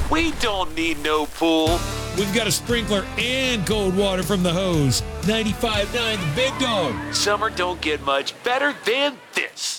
We don't need no pool. We've got a sprinkler and cold water from the hose. 95.9 The Big Dog. Summer don't get much better than this.